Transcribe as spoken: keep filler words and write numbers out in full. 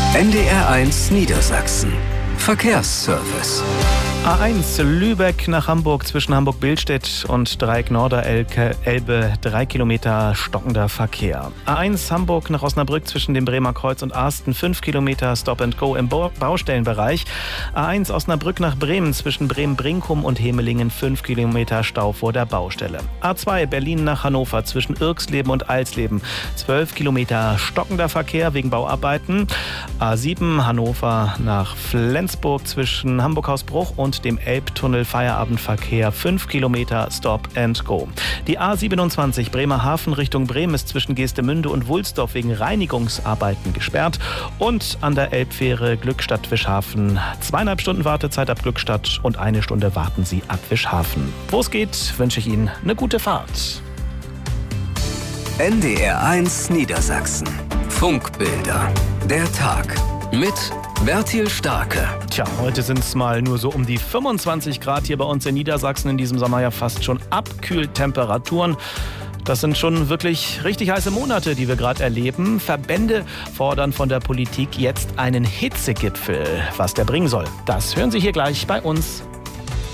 N D R eins Niedersachsen. Verkehrsservice. A eins Lübeck nach Hamburg zwischen Hamburg-Billstedt und Dreieck-Norderelbe, drei Kilometer stockender Verkehr. A eins Hamburg nach Osnabrück zwischen dem Bremer Kreuz und Arsten, fünf Kilometer Stop and Go im Baustellenbereich. A eins Osnabrück nach Bremen zwischen Bremen-Brinkum und Hemelingen, fünf Kilometer Stau vor der Baustelle. A zwei Berlin nach Hannover zwischen Irxleben und Alsleben, zwölf Kilometer stockender Verkehr wegen Bauarbeiten. A sieben Hannover nach Flensburg zwischen Hamburg-Hausbruch und dem Elbtunnel Feierabendverkehr, fünf Kilometer Stop and Go. Die A siebenundzwanzig Bremerhaven Richtung Bremen ist zwischen Geestemünde und Wulsdorf wegen Reinigungsarbeiten gesperrt. Und an der Elbfähre Glückstadt-Wischhafen zweieinhalb Stunden Wartezeit ab Glückstadt und eine Stunde warten Sie ab Wischhafen. Wo es geht, wünsche ich Ihnen eine gute Fahrt. N D R eins Niedersachsen. Funkbilder. Der Tag. Mit Bertil Starke. Tja, heute sind es mal nur so um die fünfundzwanzig Grad hier bei uns in Niedersachsen. In diesem Sommer ja fast schon Abkühltemperaturen. Das sind schon wirklich richtig heiße Monate, die wir gerade erleben. Verbände fordern von der Politik jetzt einen Hitzegipfel. Was der bringen soll, das hören Sie hier gleich bei uns.